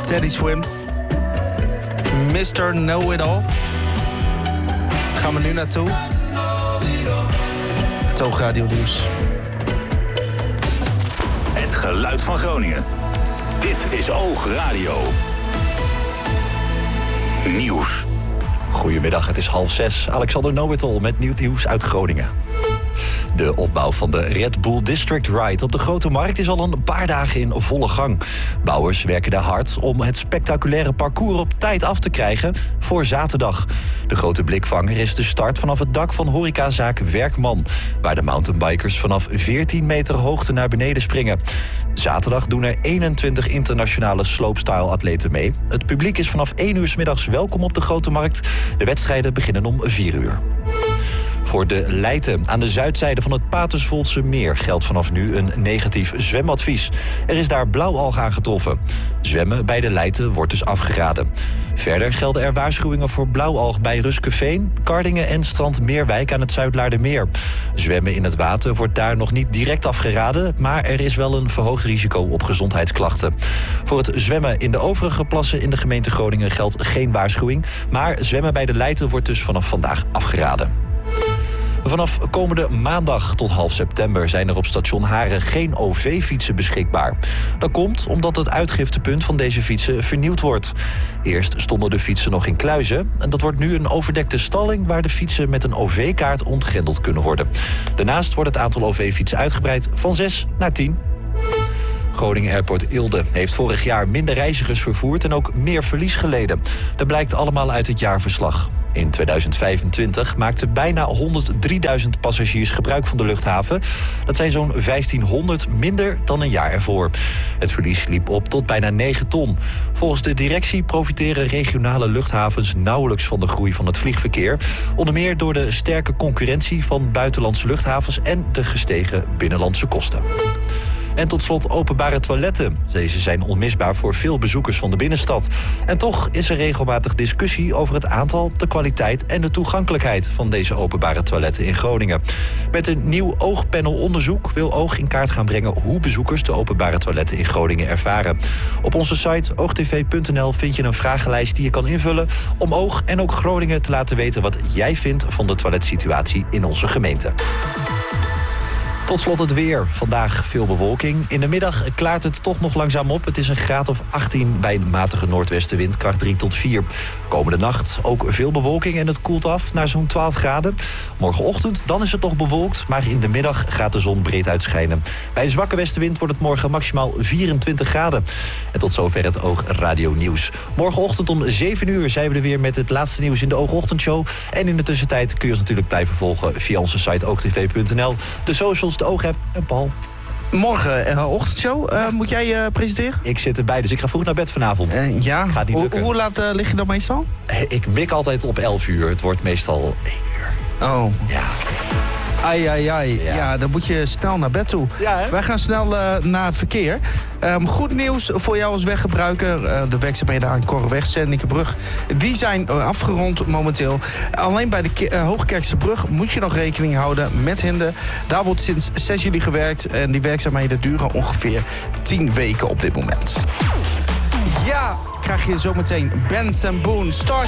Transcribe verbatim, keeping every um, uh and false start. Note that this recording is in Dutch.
Teddy Swims. mister Know-It-All. Gaan we nu naartoe. Het Oogradio Nieuws. Het geluid van Groningen. Dit is Oogradio Nieuws. Goedemiddag, het is half zes. Alexander Know-It-All met nieuw nieuws uit Groningen. De opbouw van de Red Bull District Ride op de Grote Markt is al een paar dagen in volle gang. Bouwers werken daar hard om het spectaculaire parcours op tijd af te krijgen voor zaterdag. De grote blikvanger is de start vanaf het dak van horecazaak Werkman, waar de mountainbikers vanaf veertien meter hoogte naar beneden springen. Zaterdag doen er eenentwintig internationale slopestyle-atleten mee. Het publiek is vanaf één uur 's middags welkom op de Grote Markt. De wedstrijden beginnen om vier uur. Voor de Leiten aan de zuidzijde van het Paterswoldse meer geldt vanaf nu een negatief zwemadvies. Er is daar blauwalg aangetroffen. Zwemmen bij de Leiten wordt dus afgeraden. Verder gelden er waarschuwingen voor blauwalg bij Ruskeveen, Kardingen en strand Meerwijk aan het Zuidlaardermeer. Zwemmen in het water wordt daar nog niet direct afgeraden, maar er is wel een verhoogd risico op gezondheidsklachten. Voor het zwemmen in de overige plassen in de gemeente Groningen geldt geen waarschuwing, maar zwemmen bij de Leiten wordt dus vanaf vandaag afgeraden. Vanaf komende maandag tot half september zijn er op station Haren geen O V-fietsen beschikbaar. Dat komt omdat het uitgiftepunt van deze fietsen vernieuwd wordt. Eerst stonden de fietsen nog in kluizen en dat wordt nu een overdekte stalling waar de fietsen met een O V-kaart ontgrendeld kunnen worden. Daarnaast wordt het aantal O V-fietsen uitgebreid van zes naar tien. Groningen Airport Eelde heeft vorig jaar minder reizigers vervoerd en ook meer verlies geleden. Dat blijkt allemaal uit het jaarverslag. In tweeduizend vijfentwintig maakten bijna honderddrieduizend passagiers gebruik van de luchthaven. Dat zijn zo'n vijftienhonderd minder dan een jaar ervoor. Het verlies liep op tot bijna negen ton. Volgens de directie profiteren regionale luchthavens nauwelijks van de groei van het vliegverkeer. Onder meer door de sterke concurrentie van buitenlandse luchthavens en de gestegen binnenlandse kosten. En tot slot openbare toiletten. Deze zijn onmisbaar voor veel bezoekers van de binnenstad. En toch is er regelmatig discussie over het aantal, de kwaliteit en de toegankelijkheid van deze openbare toiletten in Groningen. Met een nieuw oogpanelonderzoek wil Oog in kaart gaan brengen hoe bezoekers de openbare toiletten in Groningen ervaren. Op onze site oogtv punt n l vind je een vragenlijst die je kan invullen om Oog en ook Groningen te laten weten wat jij vindt van de toiletsituatie in onze gemeente. Tot slot het weer. Vandaag veel bewolking. In de middag klaart het toch nog langzaam op. Het is een graad of achttien bij een matige noordwestenwind, kracht drie tot vier. Komende nacht ook veel bewolking en het koelt af naar zo'n twaalf graden. Morgenochtend dan is het nog bewolkt, maar in de middag gaat de zon breed uitschijnen. Bij een zwakke westenwind wordt het morgen maximaal vierentwintig graden. En tot zover het Oogradio Nieuws. Morgenochtend om zeven uur zijn we er weer met het laatste nieuws in de Oogochtendshow. En in de tussentijd kun je ons natuurlijk blijven volgen via onze site oogtv punt n l. De socials, de Oogapp en Paul. Morgen uh, ochtendshow. Uh, moet jij uh, presenteren? Ik zit erbij, dus ik ga vroeg naar bed vanavond. Uh, ja. Gaat niet lukken. Hoe, hoe laat uh, lig je dan meestal? Ik mik altijd op elf uur. Het wordt meestal één uur. Oh. Ja. Ai, ai, ai. Ja. Ja, dan moet je snel naar bed toe. Ja, hè? Wij gaan snel uh, naar het verkeer. Um, goed nieuws voor jou als weggebruiker. Uh, de werkzaamheden aan Korreweg, Zernikebrug, die zijn uh, afgerond momenteel. Alleen bij de Ke- uh, Hoogkerkse brug moet je nog rekening houden met hinder. Daar wordt sinds zes juli gewerkt en die werkzaamheden duren ongeveer tien weken op dit moment. Ja, krijg je zometeen Ben Boone, Stars.